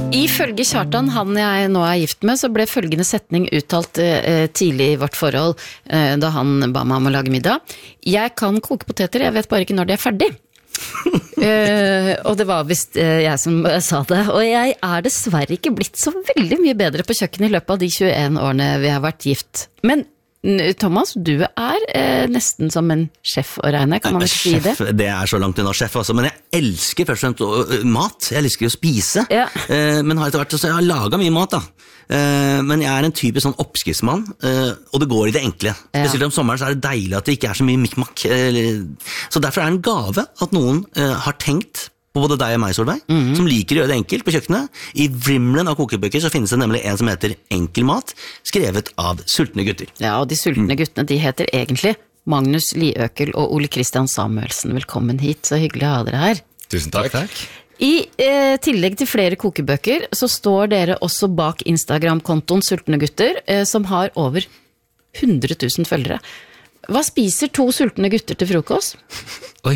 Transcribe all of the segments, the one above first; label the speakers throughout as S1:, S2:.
S1: Ifølge Kjartan, han jeg nå gift med, så ble følgende setning uttalt tidlig I vårt forhold, da han ba meg om å lage middag. Jeg kan koke poteter, jeg vet bare ikke når de ferdig. Og det var vist jeg som sa det. Og jeg dessverre ikke blitt så veldig mye bedre på kjøkkenet I løpet av de 21 årene vi har vært gift. Men Thomas, du nesten som en sjef å regne, kan man ikke si det?
S2: Det så langt unna sjef, altså. Men jeg elsker først og fremst mat. Jeg elsker å spise. Ja. Men har etter hvert så jeg har laget mye mat da. Men jeg en typisk sånn oppskriftsmann, og det går I det enkle. Spesielt om sommeren så det deilig at det ikke så mye mikmak. Så derfor det en gave at noen har tenkt på både deg og meg, Solveig, som liker å gjøre det enkelt på kjøkkenet. I vrimlen av kokebøker så finnes det nemlig en som heter Enkel mat, skrevet av sultne gutter. Ja, og de sultne guttene, de heter egentlig Magnus Liøkel og Ole Christian Samuelsen. Velkommen hit, så hyggelig å ha dere her.
S3: Tusen takk.
S1: I tillegg til flere kokebøker, så står dere også bak Instagram-kontoen Sultne gutter, som har over 100 000 følgere. Hva spiser 2 sultne gutter til frokost?
S4: Oi.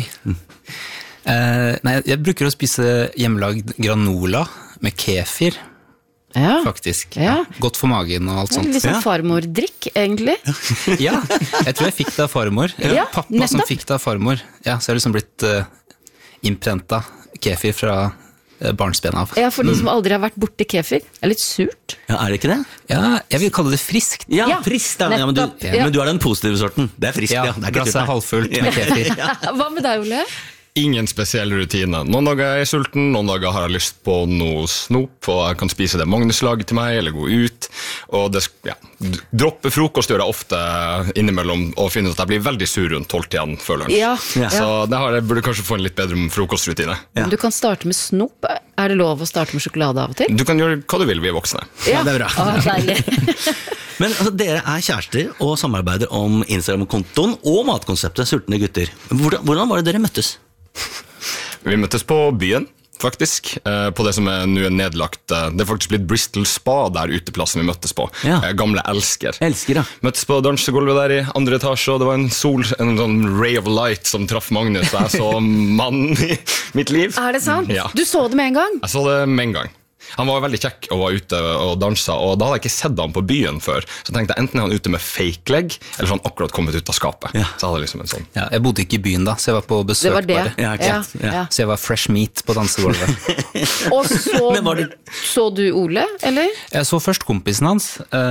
S4: Nei, jeg bruker å spise hjemmelagd granola med kefir, faktisk. Ja. Godt for magen og alt sånt.
S1: Litt sånn farmor-drikk, egentlig.
S4: Ja, jeg tror jeg fikk det av farmor. Pappa nettopp. Som fikk det av farmor. Ja, så jeg har liksom blitt innprenta kefir fra barnsben av. Ja,
S1: for de som aldri har vært borte kefir, litt surt.
S2: Ja, det ikke det?
S4: Ja, jeg vil kalle det friskt.
S2: Ja, friskt da. Ja, men du den positive sorten. Det friskt, ja.
S4: Glasset halvfullt med kefir.
S1: Hva med deg, Ole?
S3: Ingen spesiell rutine. Noen dager jeg sulten, noen dager har jeg lyst på noe snop, og jeg kan spise det Magnus lager til meg, eller gå ut. Og droppe frokost gjør jeg ofte innimellom, og finner at jeg blir veldig sur rundt 12-tiden før lunsj. Ja. Så jeg burde kanskje få en litt bedre frokostrutine.
S1: Ja. Du kan starte med snop. Det lov å starte med sjokolade av og til?
S3: Du kan gjøre hva du vil, vi voksne.
S2: Ja, det bra.
S1: Deilig.
S2: Men altså, dere kjærester og samarbeider om Instagram-kontoen og matkonseptet Sultne gutter. Hvordan var det dere møttes?
S3: Vi møttes på byen, faktisk, på det som nå nedlagt. Det faktisk blitt Bristol Spa der uteplassen vi møttes på. Ja. Gamle Elsker.
S2: Elsker, ja.
S3: Møttes på dansegulvet der I andre etasje, og det var en sånn ray of light som traff Magnus, og jeg så mannen I mitt liv.
S1: Det sant?
S3: Ja.
S1: Du så det med en gang?
S3: Jeg så det med en gang. Han var veldig kjekk og var ute og dansa, og da hadde jeg ikke sett han på byen før. Så tenkte jeg enten han ute med fake leg, eller så han akkurat kommet ut av skapet. Ja. Så hadde liksom en sånn.
S4: Ja, jeg bodde ikke I byen da, så jeg var på besøk
S1: det var det.
S4: Bare. Ja. Så jeg var fresh meat på dansegulvet.
S1: Og så du Ole, eller?
S4: Jeg så først kompisen hans.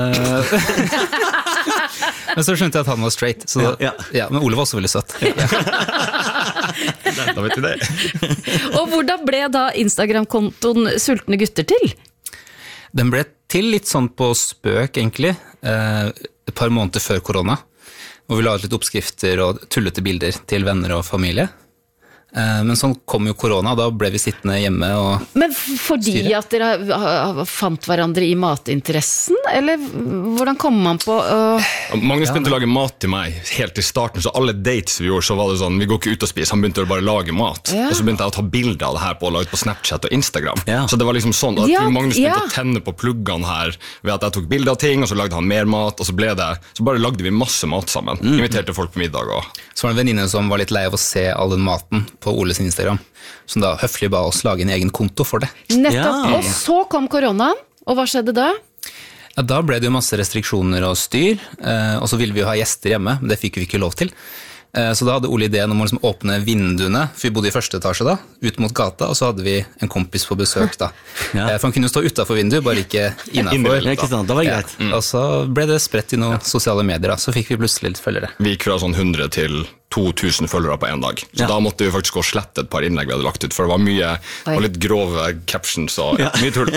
S4: Men så skjønte jeg at han var straight. Så men Ole var også veldig søtt.
S3: Da vet du det.
S1: Og hvordan ble da Instagram-kontoen Sultne gutter til?
S4: Den ble til litt sånn på spøk egentlig, et par måneder før korona, hvor vi la ut litt oppskrifter og tullete bilder til venner og familie. Men sånn kom jo korona, da ble vi sittende hjemme og
S1: Men fordi styre. At dere fant hverandre I matinteressen, eller hvordan kom man på
S3: Magnus begynte å lage mat til meg helt I starten, så alle dates vi gjorde, så var det sånn, vi går ikke ut og spiser, han begynte å bare lage mat, og så begynte jeg å ta bilder av det her på, og la ut på Snapchat og Instagram, så det var liksom sånn at Magnus begynte å tenne på pluggene her, ved at jeg tok bilder av ting, og så lagde han mer mat, og så bare lagde vi masse mat sammen, inviterte folk på middag og
S4: Så var det en venninne som var litt lei av å se all den maten på Oles Instagram, som da høflig ba oss lage en egen konto for det.
S1: Nettopp, og så kom koronaen, og hva skjedde da?
S4: Ja, da ble det jo masse restriksjoner og styr, og så ville vi jo ha gjester hjemme, men det fikk vi ikke lov til. Så da hadde Ole ideen om å liksom åpne vinduene, for vi bodde I første etasje da, ut mot gata, og så hadde vi en kompis på besøk da. For han kunne stå utenfor vinduet, bare ikke innenfor.
S2: Ikke sant, det var greit.
S4: Og så ble det spredt I noen sosiale medier da, så fikk vi plutselig litt følgere.
S3: Vi gikk fra sånn 100 til 2000 følgere på en dag. Så da måtte vi faktisk gå og slette et par innlegg vi hadde lagt ut, for det var mye, og litt grove captions og mye tull.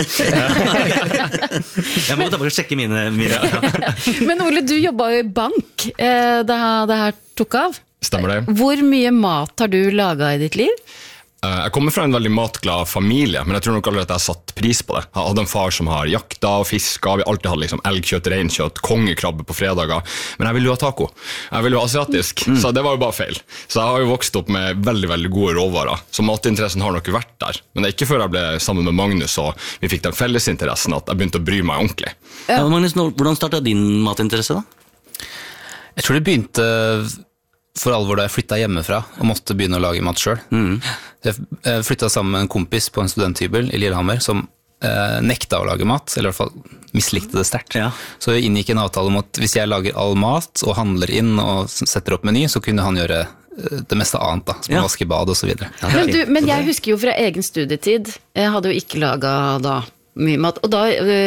S2: Jeg må bare sjekke mine.
S1: Men Ole, du jobbet jo I bank da det her tok av.
S3: Stemmer det.
S1: Hvor mye mat har du laget I ditt liv?
S3: Jeg kommer fra en veldig matglad familie, men jeg tror nok aldri at jeg har satt pris på det. Jeg hadde en far som har jakta og fiska, vi alltid hadde liksom elgkjøtt, reinkjøtt, kongekrabbe på fredager, men jeg ville jo ha taco. Jeg ville jo ha asiatisk, så det var jo bare feil. Så jeg har jo vokst opp med veldig, veldig gode råvarer, så matinteressen har nok vært der. Men det ikke før jeg ble sammen med Magnus, og vi fikk den fellesinteressen at jeg begynte å bry meg ordentlig.
S2: Magnus, hvordan startet din matinteresse da?
S4: Jeg tror det begynte for alvor da jeg flyttet hjemmefra og måtte begynne å lage mat selv. Jeg flyttet sammen med en kompis på en studenthybel I Lillehammer som nekta å lage mat, eller i hvert fall mislikte det sterkt.
S2: Ja.
S4: Så jeg inngikk en avtale om at hvis jeg lager all mat og handler inn og setter opp meny, så kunne han gjøre det meste annet da, som å vaske bad og så videre.
S1: Men jeg husker jo fra egen studietid, jeg hadde jo ikke laget da mye mat, og da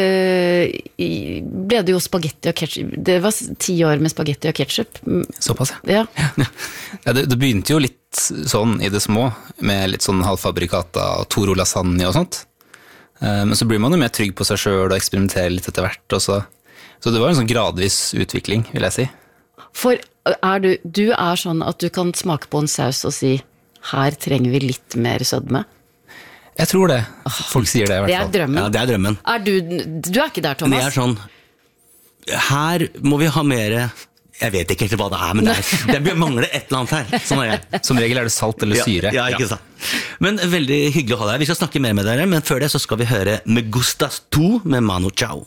S1: ble det jo spagetti og ketchup. Det var 10 år med spagetti og ketchup.
S4: Såpass, ja. Det begynte jo litt sånn i det små, med litt sånn halvfabrikata, Toro lasagne og sånt. Men så blir man jo mer trygg på seg selv og eksperimenterer litt etter hvert. Så det var en sånn gradvis utvikling, vil jeg si.
S1: For du er sånn at du kan smake på en saus og si, her trenger vi litt mer sødme?
S4: Jeg tror det. Folk sier det i hvert fall.
S1: Det er drømmen.
S2: Ja, det er drømmen.
S1: Du er ikke der, Thomas?
S2: Det er sånn, her må vi ha mer, jeg vet ikke helt hva det er, men det mangler et eller annet her. Sånn er jeg.
S4: Som regel er det salt eller syre.
S2: Ja, ikke sant. Men veldig hyggelig å ha deg. Vi skal snakke mer med dere, men før det så skal vi høre Me Gustas Tu med Manu Chao.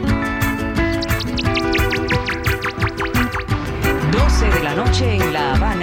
S5: De la noche en La Habana.